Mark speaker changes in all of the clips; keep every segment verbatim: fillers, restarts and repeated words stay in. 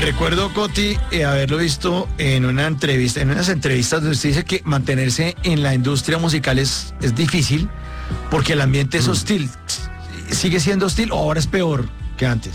Speaker 1: Recuerdo, Coti, eh, haberlo visto en una entrevista, en unas entrevistas donde usted dice que mantenerse en la industria musical es, es difícil porque el ambiente es hostil. ¿Sigue siendo hostil o ahora es peor que antes?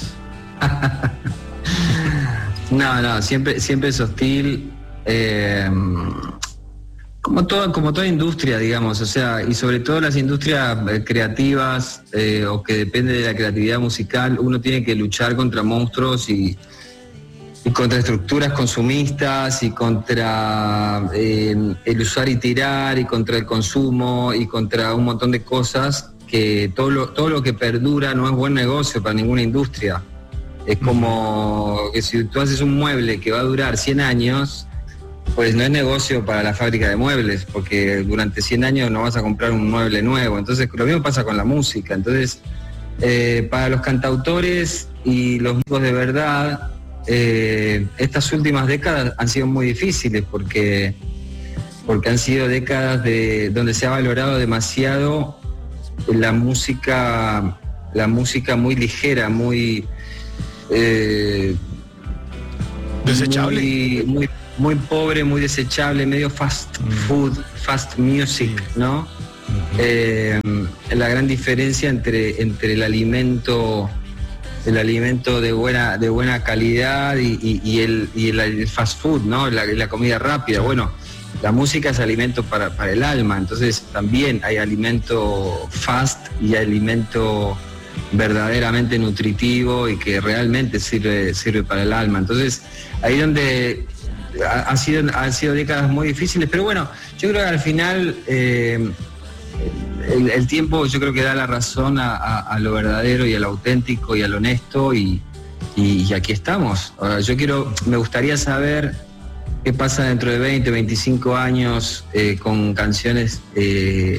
Speaker 2: No, no, siempre, siempre es hostil. Eh, como toda, como toda industria, digamos, o sea, y sobre todo las industrias eh, creativas eh, o que depende de la creatividad musical, uno tiene que luchar contra monstruos y, y contra estructuras consumistas y contra eh, el usar y tirar y contra el consumo y contra un montón de cosas que todo lo, todo lo que perdura no es buen negocio para ninguna industria. Es como que si tú haces un mueble que va a durar cien años, pues no es negocio para la fábrica de muebles, porque durante cien años no vas a comprar un mueble nuevo. Entonces lo mismo pasa con la música. Entonces, eh, para los cantautores y los músicos de verdad, eh, estas últimas décadas han sido muy difíciles porque, porque han sido décadas de, donde se ha valorado demasiado la música, la música muy ligera, muy... Eh,
Speaker 1: desechable,
Speaker 2: muy, muy, muy pobre, muy desechable, medio fast food, fast music, ¿no? Uh-huh. Eh, la gran diferencia entre, entre el alimento, el alimento de buena, de buena calidad y, y, y, el, y el, el fast food, ¿no? La, la comida rápida. Bueno, la música es alimento para, para el alma, entonces también hay alimento fast y alimento verdaderamente nutritivo y que realmente sirve, sirve para el alma. Entonces, ahí donde ha, ha sido, han sido décadas muy difíciles, pero bueno, yo creo que al final eh, el, el tiempo yo creo que da la razón a, a, a lo verdadero y a lo auténtico y a lo honesto y, y, y aquí estamos. Ahora, yo quiero, me gustaría saber qué pasa dentro de veinte, veinticinco años eh, con canciones eh,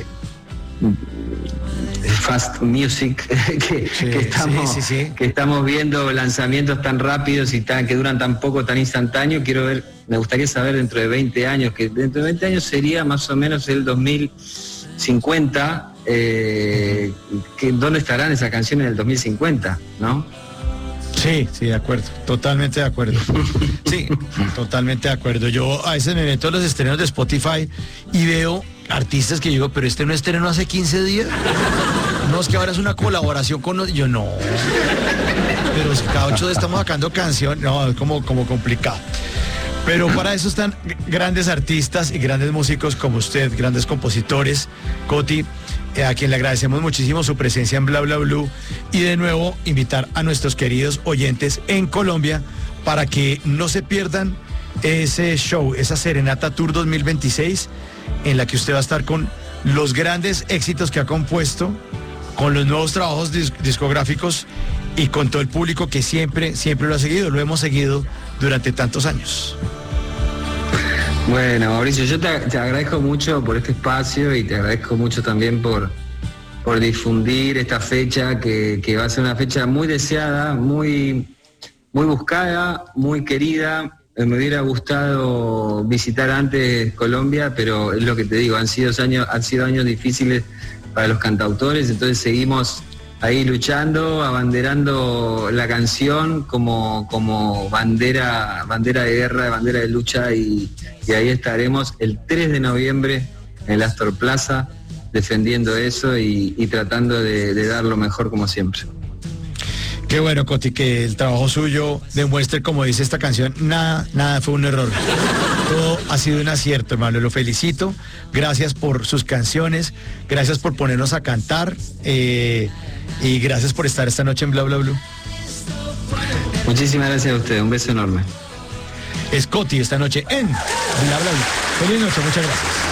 Speaker 2: fast music que, sí, que, estamos, sí, sí, sí. que estamos viendo lanzamientos tan rápidos y tan, que duran tan poco, tan instantáneos. Quiero ver, me gustaría saber dentro de veinte años, que dentro de veinte años sería más o menos el dos mil cincuenta, eh, que, ¿dónde estarán esas canciones del dos mil cincuenta, no?
Speaker 1: Sí, sí, de acuerdo, totalmente de acuerdo. Sí, totalmente de acuerdo. Yo a veces me meto a los estrenos de Spotify y veo artistas que yo digo, pero este no estrenó hace quince días. No, es que ahora es una colaboración con los... Yo no. Pero si cada ocho días estamos sacando canción, no, es como, como complicado. Pero para eso están grandes artistas y grandes músicos como usted, grandes compositores. Coti, eh, a quien le agradecemos muchísimo su presencia en Bla Bla Blue. Y de nuevo, invitar a nuestros queridos oyentes en Colombia para que no se pierdan ese show, esa Serenata Tour dos mil veintiséis, en la que usted va a estar con los grandes éxitos que ha compuesto, con los nuevos trabajos disc- discográficos y con todo el público que siempre, siempre lo ha seguido, lo hemos seguido durante tantos años.
Speaker 2: Bueno, Mauricio, yo te, te agradezco mucho por este espacio y te agradezco mucho también por, por difundir esta fecha que, que va a ser una fecha muy deseada, muy, muy buscada, muy querida. Me hubiera gustado visitar antes Colombia, pero es lo que te digo, han sido años, han sido años difíciles para los cantautores, entonces seguimos ahí luchando, abanderando la canción como, como bandera, bandera de guerra, bandera de lucha, y, y ahí estaremos el tres de noviembre en el Astor Plaza defendiendo eso y, y tratando de, de dar lo mejor como siempre.
Speaker 1: Qué bueno, Coti, que el trabajo suyo demuestre, como dice esta canción, nada, nada fue un error. Todo ha sido un acierto, hermano. Lo felicito. Gracias por sus canciones. Gracias por ponernos a cantar. Eh, y gracias por estar esta noche en Bla Bla Blue.
Speaker 2: Muchísimas gracias a usted. Un beso enorme.
Speaker 1: Es Coti esta noche en Bla Bla Blue. Feliz noche. Muchas gracias.